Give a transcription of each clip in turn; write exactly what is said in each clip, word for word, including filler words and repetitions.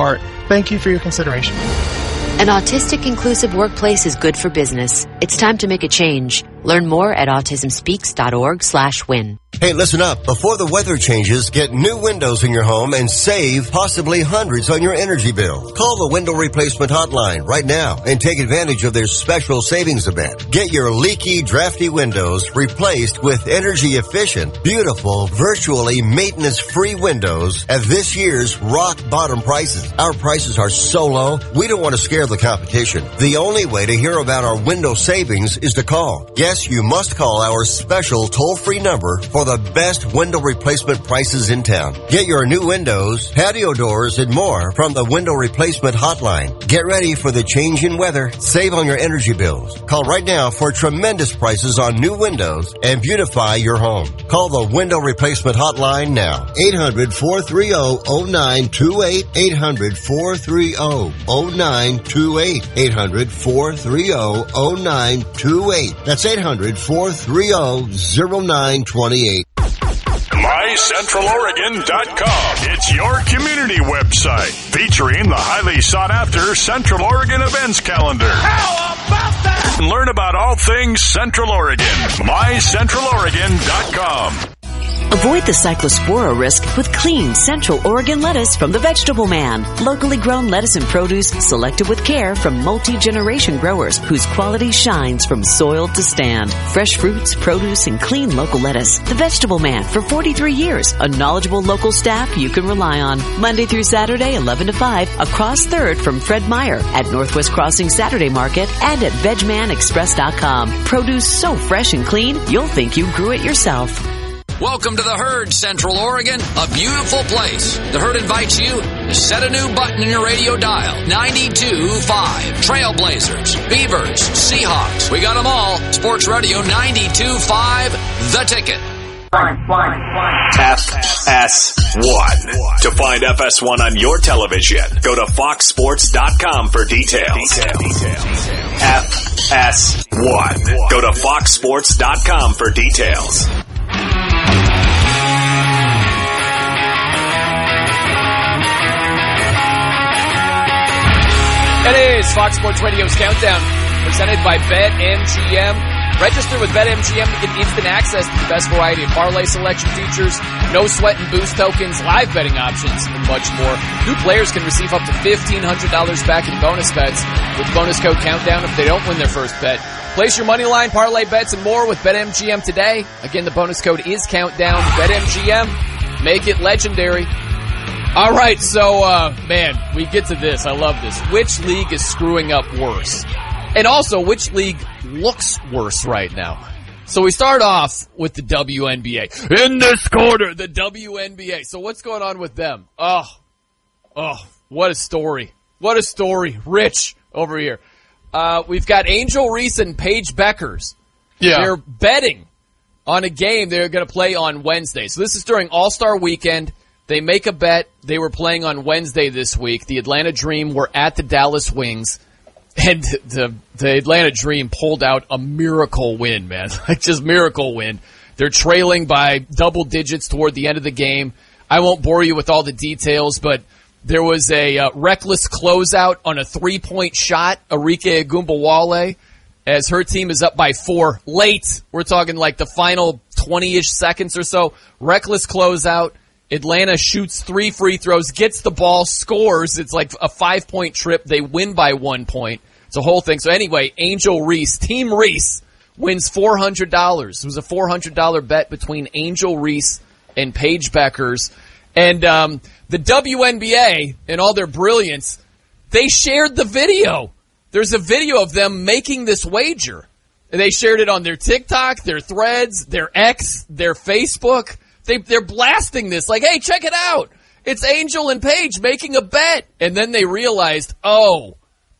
apart. Thank you for your consideration. An autistic inclusive workplace is good for business. It's time to make a change. Learn more at autismspeaks.org slash win. Hey, listen up. Before the weather changes, get new windows in your home and save possibly hundreds on your energy bill. Call the Window Replacement Hotline right now and take advantage of their special savings event. Get your leaky, drafty windows replaced with energy-efficient, beautiful, virtually maintenance-free windows at this year's rock-bottom prices. Our prices are so low, we don't want to scare the competition. The only way to hear about our window savings is to call. Yes, you must call our special toll-free number for the best window replacement prices in town. Get your new windows, patio doors, and more from the Window Replacement Hotline. Get ready for the change in weather. Save on your energy bills. Call right now for tremendous prices on new windows and beautify your home. Call the Window Replacement Hotline now. eight hundred, four three zero, zero nine two eight. eight hundred, four three zero, zero nine two eight. eight hundred, four three zero, zero nine two eight. That's eight hundred, four three zero, zero nine two eight. my central oregon dot com. It's your community website featuring the highly sought-after Central Oregon events calendar. How about that? Learn about all things Central Oregon. my central oregon dot com. Avoid the cyclospora risk with clean Central Oregon lettuce from the Vegetable Man. Locally grown lettuce and produce selected with care from multi-generation growers whose quality shines from soil to stand. Fresh fruits, produce, and clean local lettuce. The Vegetable Man for forty-three years. A knowledgeable local staff you can rely on. Monday through Saturday, eleven to five, across third from Fred Meyer at Northwest Crossing Saturday Market and at veg man express dot com. Produce so fresh and clean, you'll think you grew it yourself. Welcome to the Herd, Central Oregon, a beautiful place. The Herd invites you to set a new button in your radio dial. ninety-two point five. Trailblazers, Beavers, Seahawks. We got them all. Sports Radio ninety-two point five, The Ticket. Fine, fine, fine. F S one. To find F S one on your television, go to fox sports dot com for details. Details. F S one. Go to fox sports dot com for details. It is Fox Sports Radio's Countdown, presented by BetMGM. Register with BetMGM to get instant access to the best variety of parlay selection features, no sweat and boost tokens, live betting options, and much more. New players can receive up to fifteen hundred dollars back in bonus bets with bonus code Countdown if they don't win their first bet. Place your money line, parlay bets, and more with BetMGM today. Again, the bonus code is Countdown. BetMGM. Make it legendary. All right, so, uh, man, we get to this. I love this. Which league is screwing up worse? And also, which league looks worse right now? So we start off with the W N B A. In this quarter, the W N B A. So what's going on with them? Oh, oh, what a story. What a story. Rich over here. Uh, we've got Angel Reese and Paige Beckers. Yeah. They're betting on a game they're going to play on Wednesday. So this is during All-Star Weekend. They make a bet. They were playing on Wednesday this week. The Atlanta Dream were at the Dallas Wings. And the the Atlanta Dream pulled out a miracle win, man. Like, just miracle win. They're trailing by double digits toward the end of the game. I won't bore you with all the details, but there was a uh, reckless closeout on a three-point shot, Arike Ogunbowale, as her team is up by four late. We're talking like the final twenty-ish seconds or so. Reckless closeout. Atlanta shoots three free throws, gets the ball, scores. It's like a five-point trip. They win by one point. It's a whole thing. So anyway, Angel Reese, Team Reese, wins four hundred dollars. It was a four hundred dollars bet between Angel Reese and Paige Beckers. And um, the W N B A, in all their brilliance, they shared the video. There's a video of them making this wager. They shared it on their TikTok, their Threads, their X, their Facebook. They, they're blasting this like, hey, check it out. It's Angel and Paige making a bet. And then they realized, oh,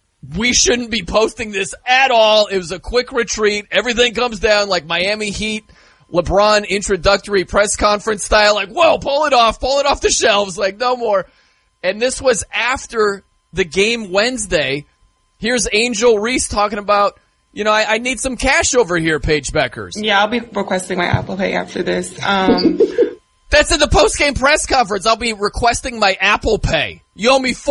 we shouldn't be posting this at all. It was a quick retreat. Everything comes down like Miami Heat, LeBron introductory press conference style. Like, whoa, pull it off, pull it off the shelves. Like, no more. And this was after the game Wednesday. Here's Angel Reese talking about, you know, I, I need some cash over here, Paige Beckers. Yeah, I'll be requesting my Apple Pay after this. Um, That's in the post-game press conference. I'll be requesting my Apple Pay. You owe me four